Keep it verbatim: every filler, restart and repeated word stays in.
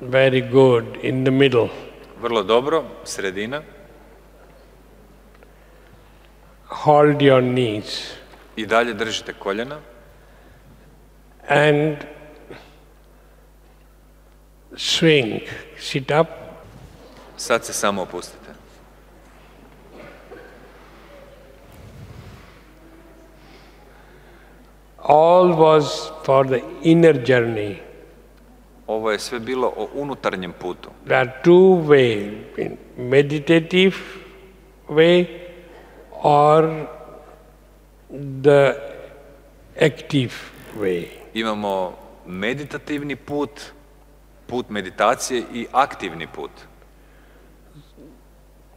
Very good, in the middle. Vrlo dobro, sredina. Hold your knees. I dalje držite koljena. And swing, sit up. Sad se samo opustite. All was for the inner journey. Ovo je sve bilo o unutarnjem putu. There are two ways, meditative way or the active way. Imamo meditativni put, put meditacije i aktivni put.